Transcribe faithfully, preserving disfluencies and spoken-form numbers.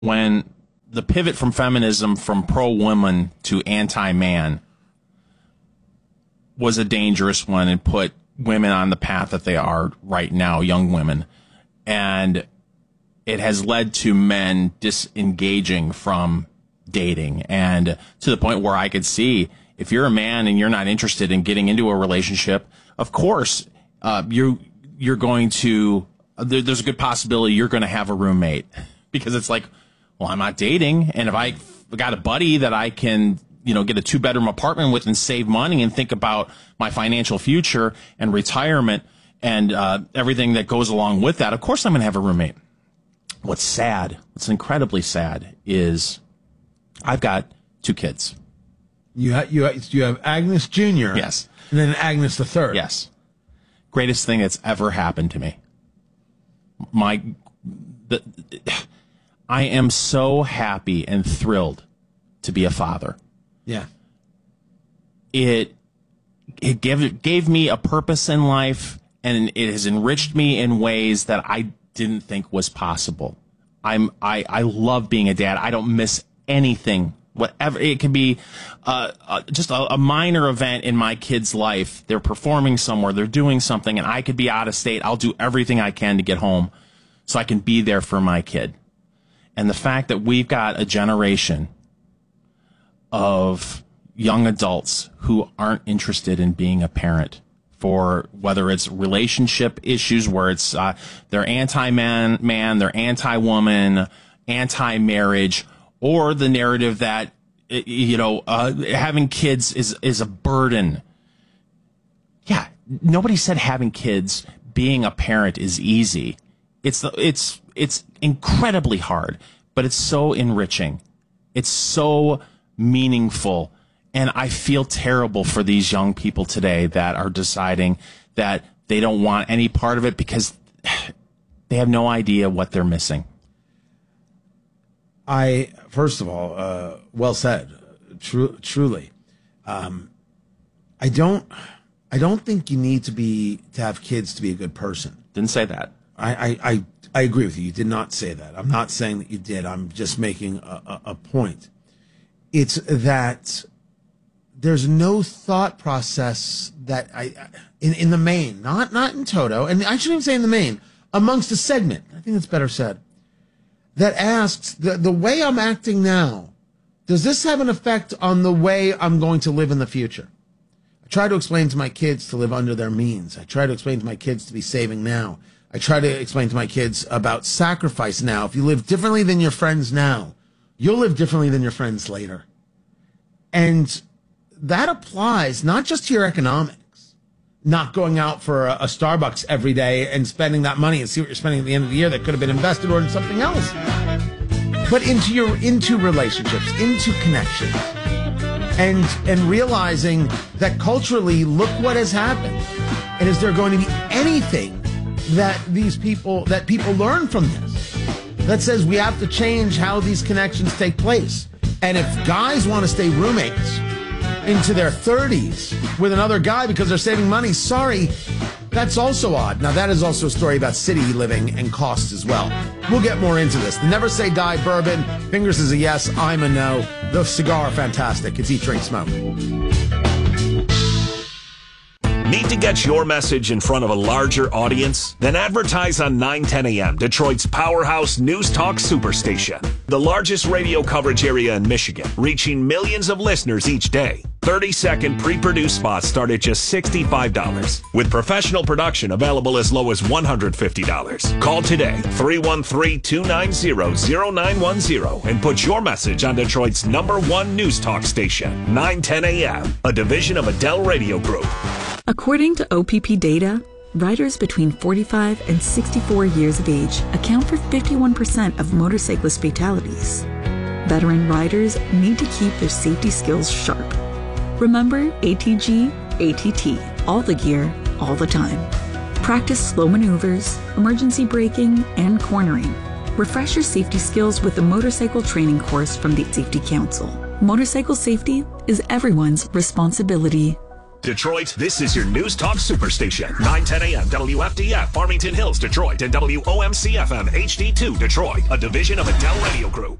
when the pivot from feminism from pro-woman to anti-man was a dangerous one and put women on the path that they are right now, young women. And it has led to men disengaging from dating, and to the point where I could see if you're a man and you're not interested in getting into a relationship, of course, uh, you, you're going to, there, there's a good possibility you're going to have a roommate, because it's like, well, I'm not dating. And if I got a buddy that I can, you know, get a two bedroom apartment with and save money and think about my financial future and retirement and uh, everything that goes along with that, of course I'm going to have a roommate. What's sad, what's incredibly sad is I've got two kids. You have, you have, you have Agnes Junior Yes. And then Agnes the third. Yes. Greatest thing that's ever happened to me. My, the, I am so happy and thrilled to be a father. Yeah. It, it gave, gave me a purpose in life, and it has enriched me in ways that I didn't think was possible. I'm, I, I love being a dad. I don't miss anything. Whatever it could be, uh, uh, just a, a minor event in my kid's life. They're performing somewhere, they're doing something, and I could be out of state. I'll do everything I can to get home so I can be there for my kid. And the fact that we've got a generation of young adults who aren't interested in being a parent, for whether it's relationship issues where it's uh, they're anti-man, man, they're anti-woman, anti-marriage, or the narrative that, you know, uh, having kids is, is a burden. Yeah, nobody said having kids, being a parent is easy. It's the, it's it's incredibly hard, but it's so enriching. It's so meaningful. And I feel terrible for these young people today that are deciding that they don't want any part of it because they have no idea what they're missing. I, first of all, uh, well said, Tru- truly. Um, I don't, I don't think you need to be, to have kids to be a good person. Didn't say that. I, I, I, I agree with you. You did not say that. I'm not saying that you did. I'm just making a, a, a point. It's that there's no thought process that I, in, in the main, not, not in toto, and I shouldn't even say in the main, amongst a segment, I think that's better said, that asks, the, the way I'm acting now, does this have an effect on the way I'm going to live in the future? I try to explain to my kids to live under their means. I try to explain to my kids to be saving now. I try to explain to my kids about sacrifice now. If you live differently than your friends now, you'll live differently than your friends later. And that applies not just to your economics, not going out for a, a Starbucks every day and spending that money and see what you're spending at the end of the year that could have been invested or in something else, but into your, into relationships, into connections, and, and realizing that culturally, look what has happened. And is there going to be anything that these people, that people learn from this, that says we have to change how these connections take place? And if guys want to stay roommates into their thirties with another guy because they're saving money, sorry, that's also odd. Now, that is also a story about city living and costs as well. We'll get more into this. The Never Say Die bourbon. Fingers is a yes, I'm a no. The cigar, fantastic. It's Eat, Drink, Smoke. Need to get your message in front of a larger audience? Then advertise on nine ten A M, Detroit's powerhouse news talk superstation. The largest radio coverage area in Michigan, reaching millions of listeners each day. thirty second pre-produced spots start at just sixty-five dollars, with professional production available as low as one hundred fifty dollars. Call today, three one three, two nine zero, zero nine one zero, and put your message on Detroit's number one news talk station, nine ten A M, a division of Adele Radio Group. According to O P P data, riders between forty-five and sixty-four years of age account for fifty-one percent of motorcyclist fatalities. Veteran riders need to keep their safety skills sharp. Remember A T G, A T T, all the gear, all the time. Practice slow maneuvers, emergency braking, and cornering. Refresh your safety skills with the motorcycle training course from the Safety Council. Motorcycle safety is everyone's responsibility. Detroit, this is your News Talk Superstation. nine ten a.m. W F D F, Farmington Hills, Detroit, and W O M C F M H D two, Detroit, a division of Adele Radio Group.